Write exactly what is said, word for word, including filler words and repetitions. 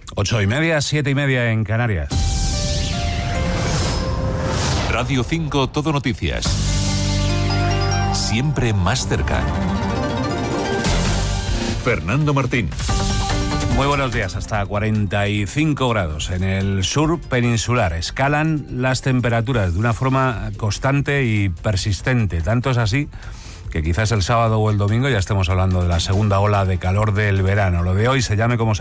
Ocho y media, siete y media en Canarias. Radio cinco Todo Noticias. Siempre más cerca. Fernando Martín. Muy buenos días. Hasta cuarenta y cinco grados en el sur peninsular. Escalan las temperaturas de una forma constante y persistente. Tanto es así que quizás el sábado o el domingo ya estemos hablando de la segunda ola de calor del verano. Lo de hoy, se llame como se